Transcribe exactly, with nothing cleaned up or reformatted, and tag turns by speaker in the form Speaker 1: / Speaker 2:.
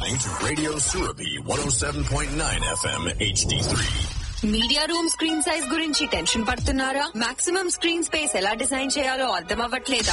Speaker 1: listening to Radio Surabi one oh seven point nine F M H D three.
Speaker 2: Media room screen size గురించి tension పడుతున్నారా? Maximum screen space ఎలా design చేయాలో అర్థం అవ్వట్లేదా?